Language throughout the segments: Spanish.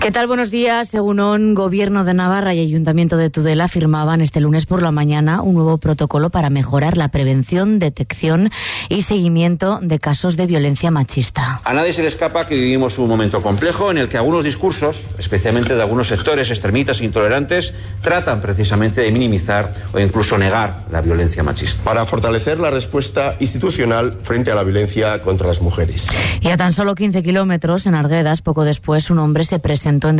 ¿Qué tal? Buenos días. Según Gobierno de Navarra y Ayuntamiento de Tudela firmaban este lunes por la mañana un nuevo protocolo para mejorar la prevención, detección y seguimiento de casos de violencia machista. A nadie se le escapa que vivimos un momento complejo en el que algunos discursos, especialmente de algunos sectores extremistas e intolerantes, tratan precisamente de minimizar o incluso negar la violencia machista. Para fortalecer la respuesta institucional frente a la violencia contra las mujeres. Y a tan solo 15 kilómetros, en Arguedas, poco después, un hombre se presentó en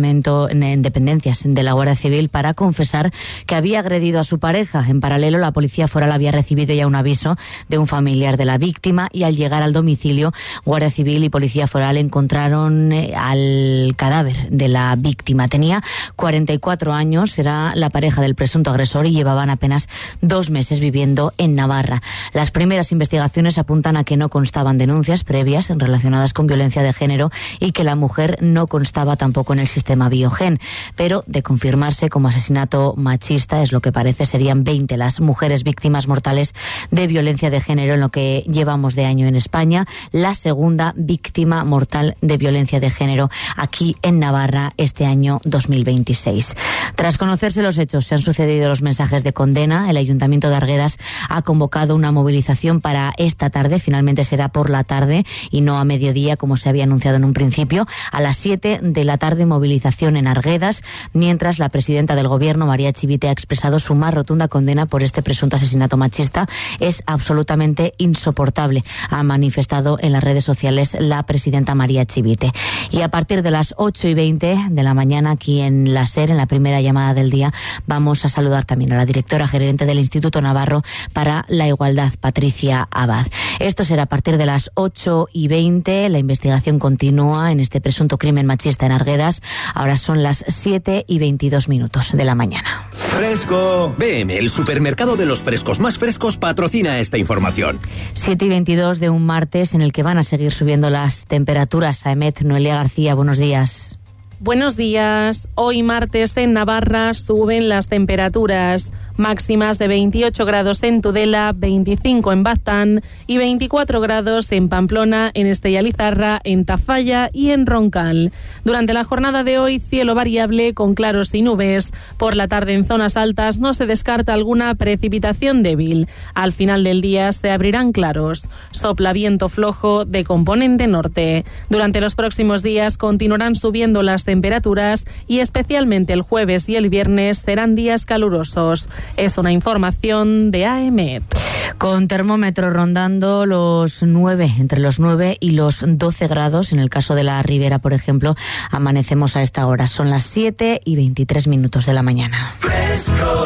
dependencias de la Guardia Civil para confesar que había agredido a su pareja. En paralelo, la Policía Foral había recibido ya un aviso de un familiar de la víctima y al llegar al domicilio, Guardia Civil y Policía Foral encontraron al cadáver de la víctima. Tenía 44 años, era la pareja del presunto agresor y llevaban apenas 2 meses viviendo en Navarra. Las primeras investigaciones apuntan a que no constaban denuncias previas relacionadas con violencia de género y que la mujer no constaba tampoco en el sistema Biogen, pero de confirmarse como asesinato machista, es lo que parece, serían 20 las mujeres víctimas mortales de violencia de género en lo que llevamos de año en España, la segunda víctima mortal de violencia de género aquí en Navarra este año 2026. Tras conocerse los hechos, se han sucedido los mensajes de condena. El Ayuntamiento de Arguedas ha convocado una movilización para esta tarde, finalmente será por la tarde y no a mediodía como se había anunciado en un principio. A las 7 de la tarde, movilización en Arguedas, mientras la presidenta del Gobierno, María Chivite, ha expresado su más rotunda condena por este presunto asesinato machista. Es absolutamente insoportable, ha manifestado en las redes sociales la presidenta María Chivite. Y a partir de las 8:20 de la mañana, aquí en la SER, en la primera llamada del día, vamos a saludar también a la directora gerente del Instituto Navarro para la Igualdad, Patricia Abad. Esto será a partir de las 8:20. La investigación continúa en este presunto crimen machista en Arguedas. Ahora son las 7:22 de la mañana. ¡Fresco! BM, el supermercado de los frescos más frescos, patrocina esta información. 7:22 de un martes en el que van a seguir subiendo las temperaturas. Aemet, Noelia García, buenos días. Buenos días. Hoy martes en Navarra suben las temperaturas máximas de 28 grados en Tudela, 25 en Baztán y 24 grados en Pamplona, en Estella Lizarra, en Tafalla y en Roncal. Durante la jornada de hoy, cielo variable con claros y nubes. Por la tarde en zonas altas no se descarta alguna precipitación débil. Al final del día se abrirán claros. Sopla viento flojo de componente norte. Durante los próximos días continuarán subiendo las temperaturas y especialmente el jueves y el viernes serán días calurosos. Es una información de AEMET. Con termómetro rondando entre los 9 y los 12 grados. En el caso de la Ribera, por ejemplo, amanecemos a esta hora. Son las 7:23 de la mañana. Fresco,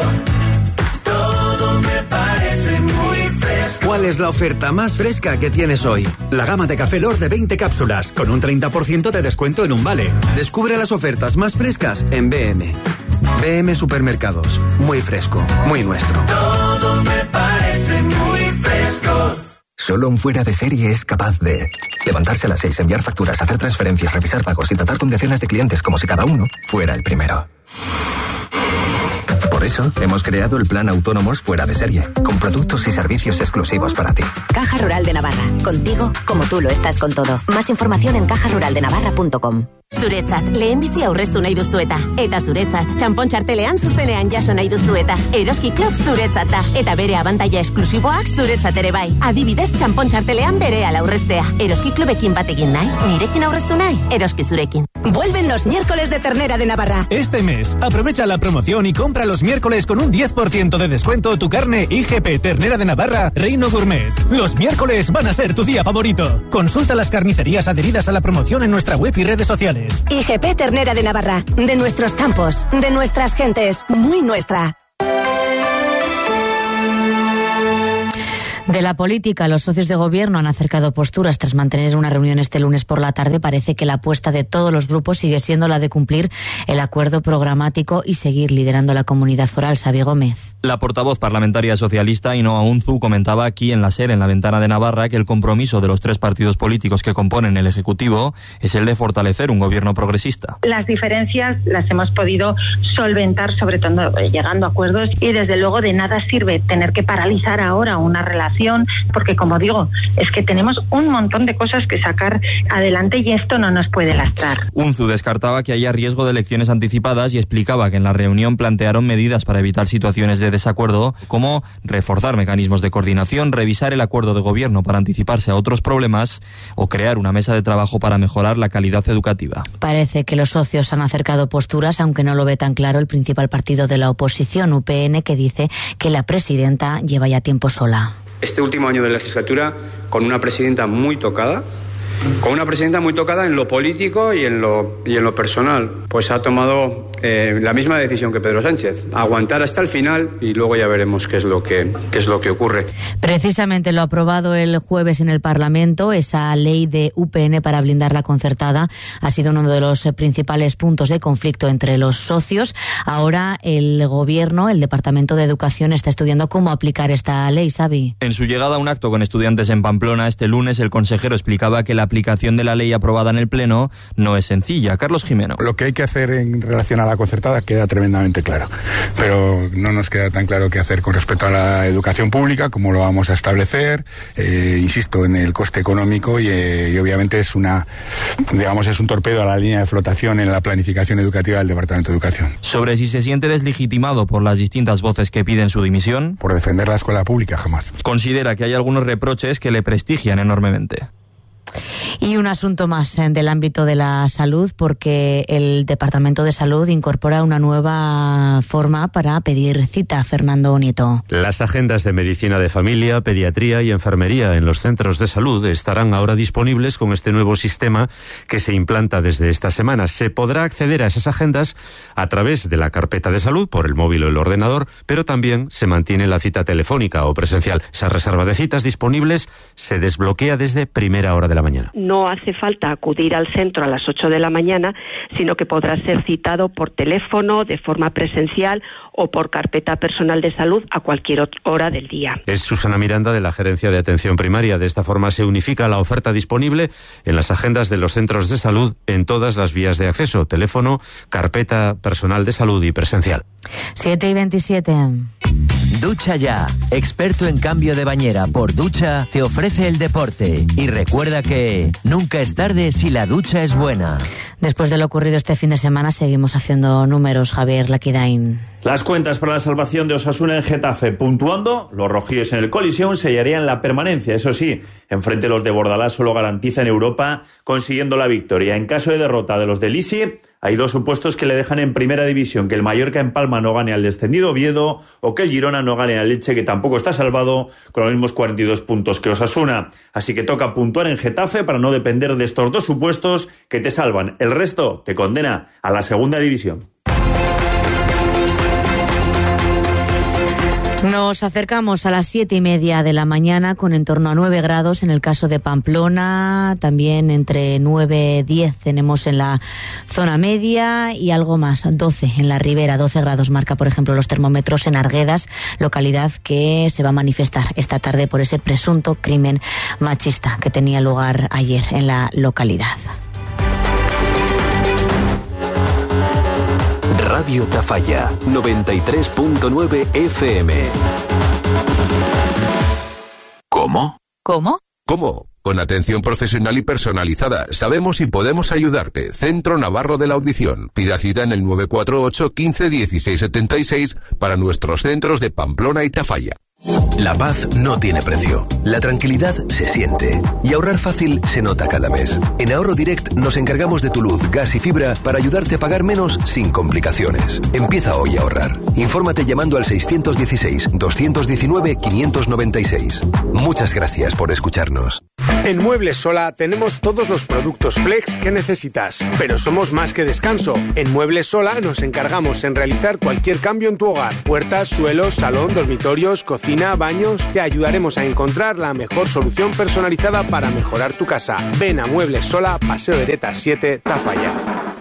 todo me parece muy fresco. ¿Cuál es la oferta más fresca que tienes hoy? La gama de Café Lord de 20 cápsulas, con un 30% de descuento en un vale. Descubre las ofertas más frescas en BM. BM Supermercados. Muy fresco, muy nuestro. Todo me parece muy fresco. Solo un fuera de serie es capaz de levantarse a las 6, enviar facturas, hacer transferencias, revisar pagos y tratar con decenas de clientes como si cada uno fuera el primero. Por eso, hemos creado el plan Autónomos Fuera de Serie, con productos y servicios exclusivos para ti. Caja Rural de Navarra. Contigo, como tú lo estás con todo. Más información en cajaruraldenavarra.com. Zuretzat, lehenbizi aurreztu nahi duzueta. Eta zuretzat, txanpon txartelean zuzenean jaso nahi duzueta. Eroski Club zuretzat da. Eta bere abantaila esklusiboak zuretzat ere bai. Adibidez, txanpon txartelean berehala aurreztea. Eroski Clubekin batekin nahi, nirekin aurreztu nahi, eroski zurekin. Vuelven los miércoles de ternera de Navarra. Este mes, aprovecha la promoción y compra los miércoles con un 10% de descuento tu carne IGP Ternera de Navarra Reino Gourmet. Los miércoles van a ser tu día favorito. Consulta las carnicerías adheridas a la promoción en nuestra web y redes sociales. IGP Ternera de Navarra, de nuestros campos, de nuestras gentes, muy nuestra. De la política, los socios de gobierno han acercado posturas tras mantener una reunión este lunes por la tarde. Parece que la apuesta de todos los grupos sigue siendo la de cumplir el acuerdo programático y seguir liderando la comunidad foral. Xavi Gómez. La portavoz parlamentaria socialista Ainhoa Unzu comentaba aquí en la SER, en la Ventana de Navarra, que el compromiso de los 3 partidos políticos que componen el Ejecutivo es el de fortalecer un gobierno progresista. Las diferencias las hemos podido solventar, sobre todo llegando a acuerdos, y desde luego de nada sirve tener que paralizar ahora una relación emoción, porque como digo, es que tenemos un montón de cosas que sacar adelante y esto no nos puede lastrar. Unzu descartaba que haya riesgo de elecciones anticipadas y explicaba que en la reunión plantearon medidas para evitar situaciones de desacuerdo, como reforzar mecanismos de coordinación, revisar el acuerdo de gobierno para anticiparse a otros problemas o crear una mesa de trabajo para mejorar la calidad educativa. Parece que los socios han acercado posturas, aunque no lo ve tan claro el principal partido de la oposición, UPN, que dice que la presidenta lleva ya tiempo sola. Este último año de legislatura, con una presidenta muy tocada, en lo político y en lo personal, pues ha tomado la misma decisión que Pedro Sánchez, aguantar hasta el final y luego ya veremos qué es lo que ocurre. Precisamente lo aprobado el jueves en el Parlamento, esa ley de UPN para blindar la concertada, ha sido uno de los principales puntos de conflicto entre los socios. Ahora el Gobierno, el Departamento de Educación, está estudiando cómo aplicar esta ley, Xavi. En su llegada a un acto con estudiantes en Pamplona este lunes, el consejero explicaba que la aplicación de la ley aprobada en el Pleno no es sencilla. Carlos Jimeno. Lo que hay que hacer en relación a la concertada queda tremendamente claro, pero no nos queda tan claro qué hacer con respecto a la educación pública, cómo lo vamos a establecer, insisto, en el coste económico y obviamente es un torpedo a la línea de flotación en la planificación educativa del Departamento de Educación. Sobre si se siente deslegitimado por las distintas voces que piden su dimisión. Por defender la escuela pública, jamás. Considera que hay algunos reproches que le prestigian enormemente. Y un asunto más del ámbito de la salud, porque el Departamento de Salud incorpora una nueva forma para pedir cita. Fernando Nieto. Las agendas de medicina de familia, pediatría y enfermería en los centros de salud estarán ahora disponibles con este nuevo sistema que se implanta desde esta semana. Se podrá acceder a esas agendas a través de la carpeta de salud por el móvil o el ordenador, pero también se mantiene la cita telefónica o presencial. Esa reserva de citas disponibles se desbloquea desde primera hora de la mañana. No hace falta acudir al centro a las 8 de la mañana, sino que podrá ser citado por teléfono, de forma presencial o por carpeta personal de salud a cualquier hora del día. Es Susana Miranda, de la Gerencia de Atención Primaria. De esta forma se unifica la oferta disponible en las agendas de los centros de salud en todas las vías de acceso: teléfono, carpeta personal de salud y presencial. 7:27. Ducha Ya, experto en cambio de bañera por ducha, te ofrece el deporte. Y recuerda que nunca es tarde si la ducha es buena. Después de lo ocurrido este fin de semana, seguimos haciendo números, Javier Laquidain. Las cuentas para la salvación de Osasuna en Getafe. Puntuando, los rojillos en el Coliseum sellarían la permanencia. Eso sí, enfrente los de Bordalás solo garantizan Europa consiguiendo la victoria. En caso de derrota de los de Lisi, hay dos supuestos que le dejan en primera división: que el Mallorca en Palma no gane al descendido Oviedo, o que el Girona no gane al Elche, que tampoco está salvado, con los mismos 42 puntos que Osasuna. Así que toca puntuar en Getafe para no depender de estos dos supuestos que te salvan. El resto te condena a la segunda división. Nos acercamos a las 7:30 de la mañana, con en torno a 9 grados en el caso de Pamplona, también entre 9 y 10 tenemos en la zona media y algo más, 12 en la ribera. 12 grados marca, por ejemplo, los termómetros en Arguedas, localidad que se va a manifestar esta tarde por ese presunto crimen machista que tenía lugar ayer en la localidad. Radio Tafalla, 93.9 FM. ¿Cómo? ¿Cómo? ¿Cómo? Con atención profesional y personalizada. Sabemos y podemos ayudarte. Centro Navarro de la Audición. Pida cita en el 948 15 16 76 para nuestros centros de Pamplona y Tafalla. La paz no tiene precio. La tranquilidad se siente. Y ahorrar fácil se nota cada mes. En Ahorro Direct nos encargamos de tu luz, gas y fibra para ayudarte a pagar menos sin complicaciones. Empieza hoy a ahorrar. Infórmate llamando al 616-219-596. Muchas gracias por escucharnos. En Muebles Sola tenemos todos los productos Flex que necesitas, pero somos más que descanso. En Muebles Sola nos encargamos en realizar cualquier cambio en tu hogar: puertas, suelos, salón, dormitorios, cocina, baños. Te ayudaremos a encontrar la mejor solución personalizada para mejorar tu casa. Ven a Muebles Sola, Paseo de Ereta 7, Tafalla.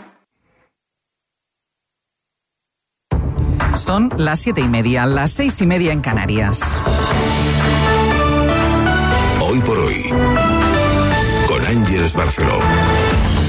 Son las 7:30, las 6:30 en Canarias. Hoy por hoy, con Ángeles Barceló.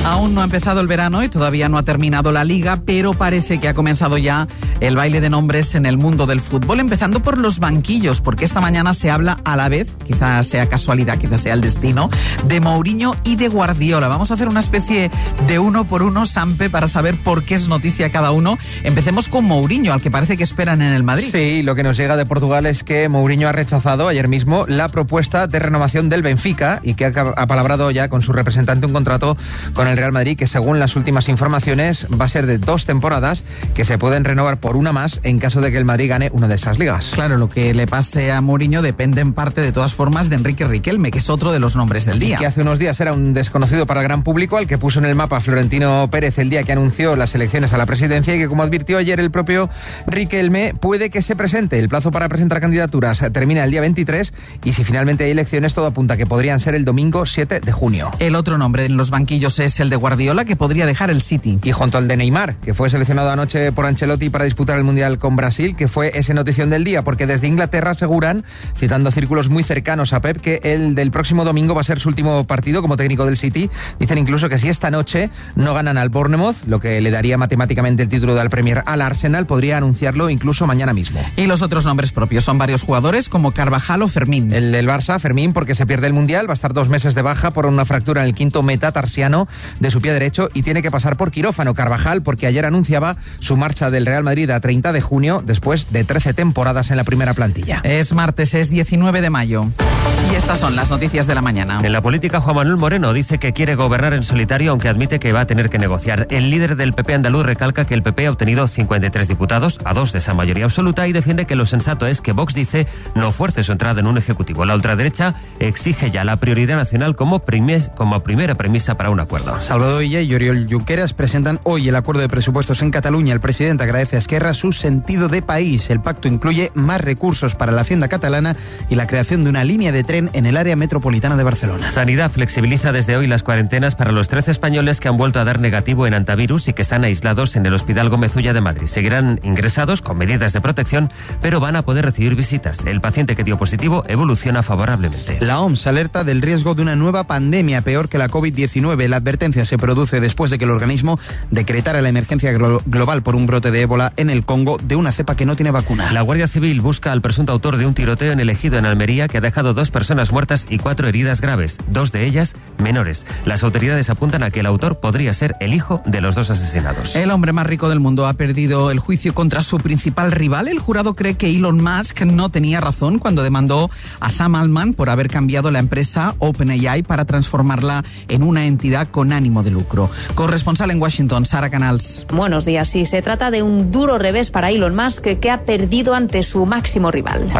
Aún no ha empezado el verano y todavía no ha terminado la Liga, pero parece que ha comenzado ya el baile de nombres en el mundo del fútbol, empezando por los banquillos, porque esta mañana se habla a la vez, quizás sea casualidad, quizás sea el destino, de Mourinho y de Guardiola. Vamos a hacer una especie de uno por uno, Sampe, para saber por qué es noticia cada uno. Empecemos con Mourinho, al que parece que esperan en el Madrid. Sí, lo que nos llega de Portugal es que Mourinho ha rechazado ayer mismo la propuesta de renovación del Benfica y que ha apalabrado ya con su representante un contrato con el Real Madrid que, según las últimas informaciones, va a ser de 2 temporadas que se pueden renovar por una más en caso de que el Madrid gane una de esas ligas. Claro, lo que le pase a Mourinho depende en parte de todas formas de Enrique Riquelme, que es otro de los nombres del día. Y que hace unos días era un desconocido para el gran público, al que puso en el mapa Florentino Pérez el día que anunció las elecciones a la presidencia y que, como advirtió ayer el propio Riquelme, puede que se presente. El plazo para presentar candidaturas termina el día 23 y si finalmente hay elecciones todo apunta a que podrían ser el domingo 7 de junio. El otro nombre en los banquillos es el de Guardiola, que podría dejar el City. Y junto al de Neymar, que fue seleccionado anoche por Ancelotti para disputar el Mundial con Brasil, que fue ese notición del día, porque desde Inglaterra aseguran, citando círculos muy cercanos a Pep, que el del próximo domingo va a ser su último partido como técnico del City. Dicen incluso que si esta noche no ganan al Bournemouth, lo que le daría matemáticamente el título de Premier al Arsenal, podría anunciarlo incluso mañana mismo. Y los otros nombres propios son varios jugadores como Carvajal o Fermín. El del Barça, Fermín, porque se pierde el Mundial, va a estar 2 meses de baja por una fractura en el quinto metatarsiano de su pie derecho y tiene que pasar por quirófano. Carvajal, porque ayer anunciaba su marcha del Real Madrid a 30 de junio después de 13 temporadas en la primera plantilla. Es martes, es 19 de mayo. Y estas son las noticias de la mañana. En la política, Juan Manuel Moreno dice que quiere gobernar en solitario, aunque admite que va a tener que negociar. El líder del PP andaluz recalca que el PP ha obtenido 53 diputados, a 2 de esa mayoría absoluta, y defiende que lo sensato es que Vox, dice, no fuerce su entrada en un ejecutivo. La ultraderecha exige ya la prioridad nacional como primera premisa para un acuerdo. Salvador Illa y Oriol Junqueras presentan hoy el acuerdo de presupuestos en Cataluña. El presidente agradece a Esquerra su sentido de país. El pacto incluye más recursos para la hacienda catalana y la creación de una línea de tren en el área metropolitana de Barcelona. Sanidad flexibiliza desde hoy las cuarentenas para los 13 españoles que han vuelto a dar negativo en antivirus y que están aislados en el Hospital Gómez Ulla de Madrid. Seguirán ingresados con medidas de protección, pero van a poder recibir visitas. El paciente que dio positivo evoluciona favorablemente. La OMS alerta del riesgo de una nueva pandemia peor que la COVID-19. La advertencia se produce después de que el organismo decretara la emergencia global por un brote de ébola en el Congo de una cepa que no tiene vacuna. La Guardia Civil busca al presunto autor de un tiroteo en el Ejido, en Almería, que ha dejado 2 personas muertas y 4 heridas graves, 2 de ellas menores. Las autoridades apuntan a que el autor podría ser el hijo de los 2 asesinados. El hombre más rico del mundo ha perdido el juicio contra su principal rival. El jurado cree que Elon Musk no tenía razón cuando demandó a Sam Altman por haber cambiado la empresa OpenAI para transformarla en una entidad con ánimo de lucro. Corresponsal en Washington, Sara Canals. Buenos días. Sí, se trata de un duro revés para Elon Musk, que ha perdido ante su máximo rival.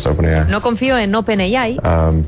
No confío en OpenAI.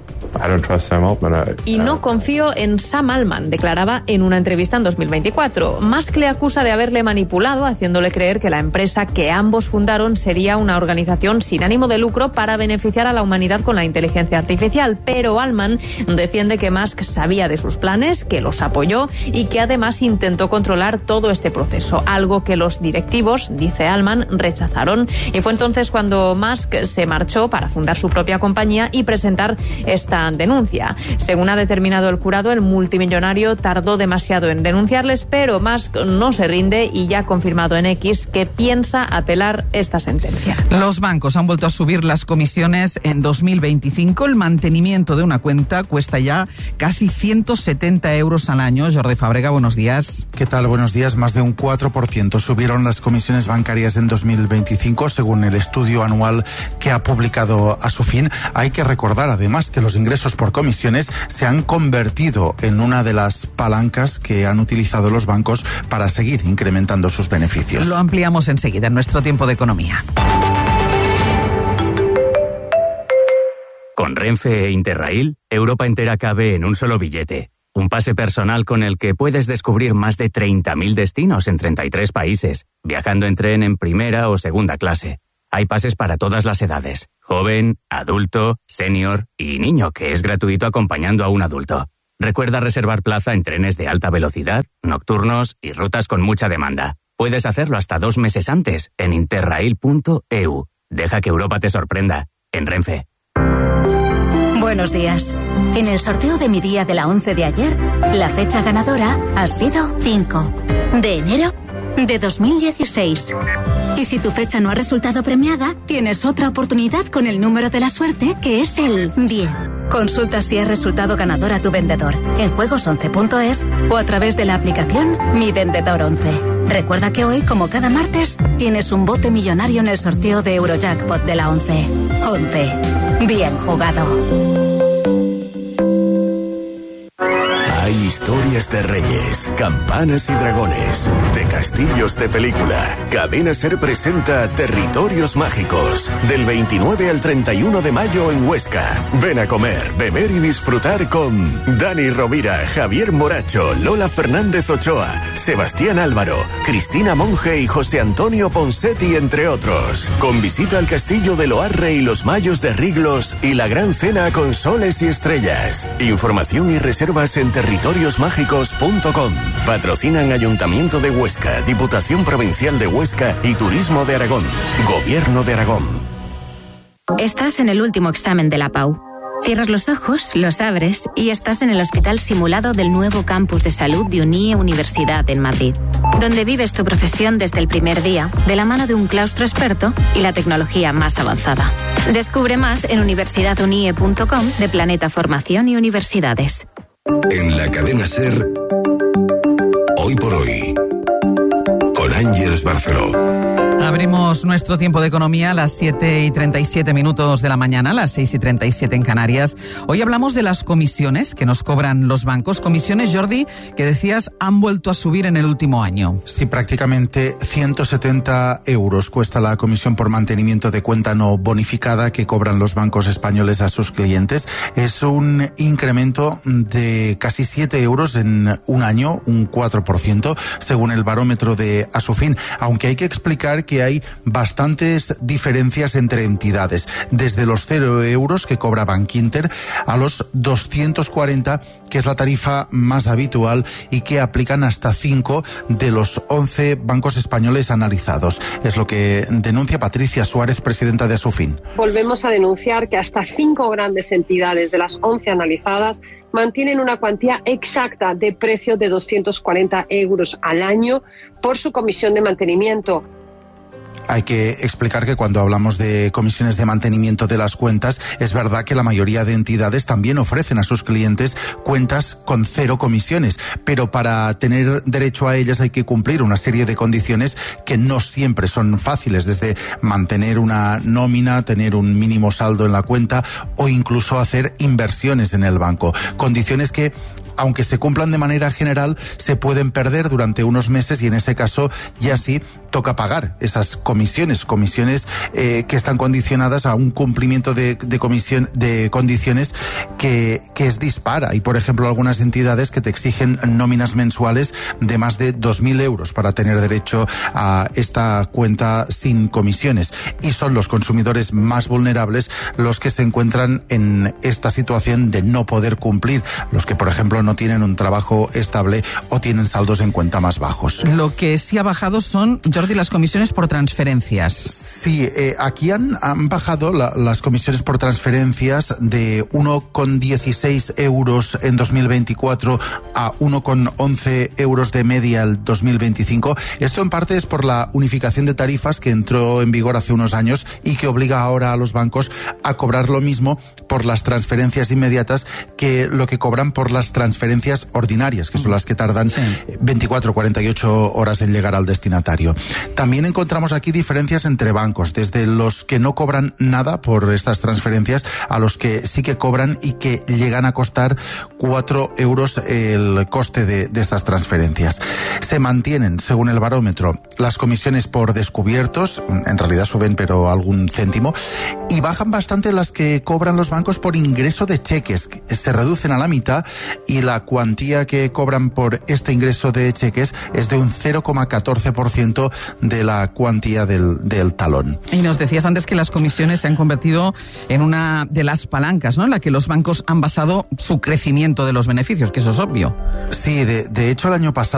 Y no confío en Sam Altman, declaraba en una entrevista en 2024. Musk le acusa de haberle manipulado, haciéndole creer que la empresa que ambos fundaron sería una organización sin ánimo de lucro para beneficiar a la humanidad con la inteligencia artificial. Pero Altman defiende que Musk sabía de sus planes, que los apoyó y que además intentó controlar todo este proceso, algo que los directivos, dice Altman, rechazaron. Y fue entonces cuando Musk se marchó para fundar su propia compañía y presentar esta denuncia. Según ha determinado el jurado, el multimillonario tardó demasiado en denunciarles, pero Musk no se rinde y ya ha confirmado en X que piensa apelar esta sentencia. Los bancos han vuelto a subir las comisiones en 2025. El mantenimiento de una cuenta cuesta ya casi 170 euros al año. Jordi Fàbrega, buenos días. ¿Qué tal? Buenos días. Más de un 4% subieron las comisiones bancarias en 2025, según el estudio anual que ha publicado a su fin. Hay que recordar además que los ingresos por comisiones se han convertido en una de las palancas que han utilizado los bancos para seguir incrementando sus beneficios. Lo ampliamos enseguida en nuestro tiempo de economía. Con Renfe e Interrail, Europa entera cabe en un solo billete. Un pase personal con el que puedes descubrir más de 30.000 destinos en 33 países, viajando en tren en primera o segunda clase. Hay pases para todas las edades, joven, adulto, senior y niño, que es gratuito acompañando a un adulto. Recuerda reservar plaza en trenes de alta velocidad, nocturnos y rutas con mucha demanda. Puedes hacerlo hasta 2 meses antes en interrail.eu. Deja que Europa te sorprenda. En Renfe. Buenos días. En el sorteo de mi día de la 11 de ayer, la fecha ganadora ha sido 5 de enero de 2016. Y si tu fecha no ha resultado premiada, tienes otra oportunidad con el número de la suerte, que es el 10. Consulta si has resultado ganador a tu vendedor en juegos11.es o a través de la aplicación Mi Vendedor 11. Recuerda que hoy, como cada martes, tienes un bote millonario en el sorteo de Eurojackpot de la 11. 11. Bien jugado. Hay historias de reyes, campanas y dragones, de castillos de película. Cadena SER presenta Territorios Mágicos, del 29 al 31 de mayo en Huesca. Ven a comer, beber y disfrutar con Dani Rovira, Javier Moracho, Lola Fernández Ochoa, Sebastián Álvaro, Cristina Monge y José Antonio Ponsetti, entre otros. Con visita al castillo de Loarre y los Mayos de Riglos y la gran cena con soles y estrellas. Información y reservas en territoriosmágicos.com. Patrocinan Ayuntamiento de Huesca, Diputación Provincial de Huesca y Turismo de Aragón. Gobierno de Aragón. Estás en el último examen de la PAU. Cierras los ojos, los abres y estás en el hospital simulado del nuevo campus de salud de UNIE Universidad en Madrid, donde vives tu profesión desde el primer día, de la mano de un claustro experto y la tecnología más avanzada. Descubre más en universidadunie.com de Planeta Formación y Universidades. En la cadena SER, Hoy por Hoy, con Ángeles Barceló. Abrimos nuestro tiempo de economía a las 7:37 de la mañana, las 6:37 en Canarias. Hoy hablamos de las comisiones que nos cobran los bancos. Comisiones, Jordi, que decías han vuelto a subir en el último año. Sí, prácticamente 170 euros cuesta la comisión por mantenimiento de cuenta no bonificada que cobran los bancos españoles a sus clientes. Es un incremento de casi 7 euros en un año, un 4%, según el barómetro de Asufin. Aunque hay que explicar que hay bastantes diferencias entre entidades, desde los 0 euros que cobra Bankinter a los 240, que es la tarifa más habitual y que aplican hasta 5 de los 11 bancos españoles analizados. Es lo que denuncia Patricia Suárez, presidenta de Asufin. Volvemos a denunciar que hasta 5 grandes entidades de las 11 analizadas mantienen una cuantía exacta de precio de 240 euros al año por su comisión de mantenimiento. Hay que explicar que cuando hablamos de comisiones de mantenimiento de las cuentas, es verdad que la mayoría de entidades también ofrecen a sus clientes cuentas con 0 comisiones, pero para tener derecho a ellas hay que cumplir una serie de condiciones que no siempre son fáciles, desde mantener una nómina, tener un mínimo saldo en la cuenta o incluso hacer inversiones en el banco. Condiciones que, aunque se cumplan de manera general, se pueden perder durante unos meses y en ese caso ya sí toca pagar esas comisiones que están condicionadas a un cumplimiento de condiciones que es dispar. Hay, por ejemplo, algunas entidades que te exigen nóminas mensuales de más de 2.000 euros para tener derecho a esta cuenta sin comisiones. Y son los consumidores más vulnerables los que se encuentran en esta situación de no poder cumplir, los que, por ejemplo, no tienen un trabajo estable o tienen saldos en cuenta más bajos. Lo que sí ha bajado son, Jordi, las comisiones por transferencias. Sí, aquí han bajado las comisiones por transferencias de 1,16 euros en 2024 a 1,11 euros de media el 2025. Esto en parte es por la unificación de tarifas que entró en vigor hace unos años y que obliga ahora a los bancos a cobrar lo mismo por las transferencias inmediatas que lo que cobran por las transferencias ordinarias, que son las que tardan 24 o 48 horas en llegar al destinatario. También encontramos aquí diferencias entre bancos, desde los que no cobran nada por estas transferencias a los que sí que cobran y que llegan a costar 4 euros el coste de estas transferencias. Se mantienen, según el barómetro, las comisiones por descubiertos, en realidad suben pero algún céntimo, y bajan bastante las que cobran los bancos por ingreso de cheques, que se reducen a la mitad, y la cuantía que cobran por este ingreso de cheques es de un 0,14% de la cuantía del talón. Y nos decías antes que las comisiones se han convertido en una de las palancas, ¿no?, en la que los bancos han basado su crecimiento de los beneficios, que eso es obvio. Sí, de hecho el año pasado